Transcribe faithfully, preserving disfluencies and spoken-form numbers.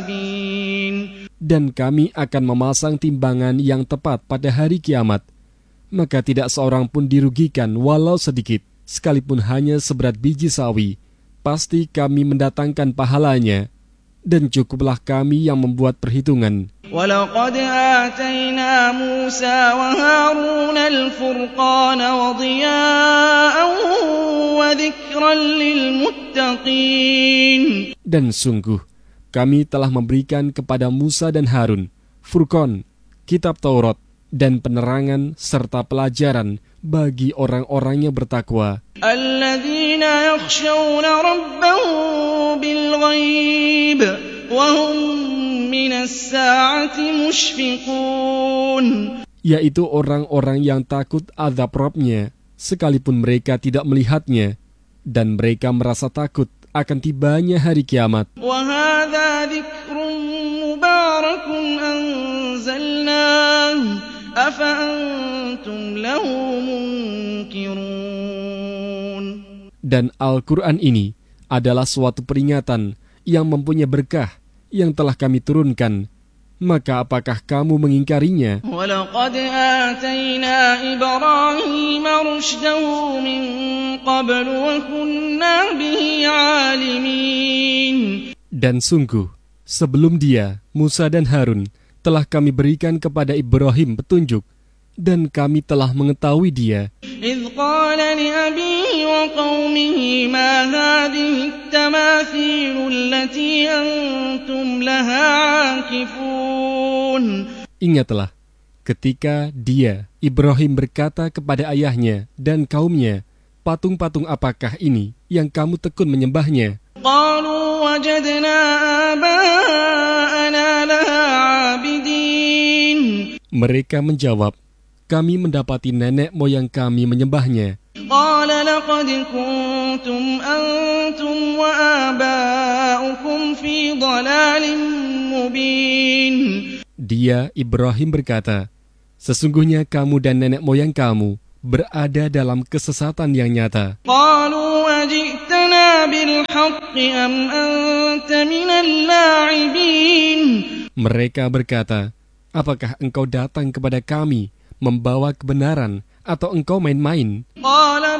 حاسبين. Dan kami akan memasang timbangan yang tepat pada hari kiamat. Maka tidak seorang pun dirugikan walau sedikit, sekalipun hanya seberat biji sawi. Pasti kami mendatangkan pahalanya. Dan cukuplah kami yang membuat perhitungan. وَلَقَدْ آتَيْنَا مُوسَى وَهَارُونَ الْفُرْقَانَ وَضِيَاءً وَذِكْرًا لِلْمُتَّقِينَ. Dan sungguh, kami telah memberikan kepada Musa dan Harun Furqan, kitab Taurat, dan penerangan serta pelajaran bagi orang-orang yang bertakwa. الَّذِينَ يَخْشَوْنَ رَبَّهُم بِالْغَيْبِ وَهُم مِّنَ السَّاعَةِ مُشْفِقُونَ. Yaitu orang-orang yang takut azab Rabb-nya, sekalipun mereka tidak melihatnya, dan mereka merasa takut akan tibanya hari kiamat. وَهَذَا ذِكْرٌ مُبَارَكٌ أَنزَلْنَاهُ أَفَأَنْتُمْ لَهُ مُنْكِرُونَ. Dan Al-Quran ini adalah suatu peringatan yang mempunyai berkah yang telah kami turunkan. Maka apakah kamu mengingkarinya? وَلَقَدْ آتَيْنَا إِبْرَاهِيمَ رُشْدَهُ مِنْ قَبْلُ وَكُنَّا بِهِ عَالِمِينَ. Dan sungguh, sebelum dia, Musa dan Harun, telah kami berikan kepada Ibrahim petunjuk, dan kami telah mengetahui dia. إِذْ قَالَ لِأَبِيهِ وَقَوْمِهِ مَا هَذِهِ التَّمَاثِيلُ الَّتِي أَنْتُمْ لَهَا عَاكِفُونَ. Ingatlah, ketika dia, Ibrahim, berkata kepada ayahnya dan kaumnya, patung-patung apakah ini yang kamu tekun menyembahnya? قَالُوا وَجَدْنَا آبَاءَنَا لَهَا عَابِدِينَ. Mereka menjawab, kami mendapati nenek moyang kami menyembahnya. قَالَ لَقَدْ كُنْتُمْ أَنْتُمْ وَآبَاؤُكُمْ فِي ضَلَالٍ مُبِينٍ. Dia, Ibrahim, berkata, sesungguhnya kamu dan nenek moyang kamu berada dalam kesesatan yang nyata. قَالُوا وَجِئْتَنَا بِالْحَقِّ أَمْ أَنْتَ مِنَ اللاعبين. Mereka berkata, apakah engkau datang kepada kami membawa kebenaran atau engkau main-main? قَالَ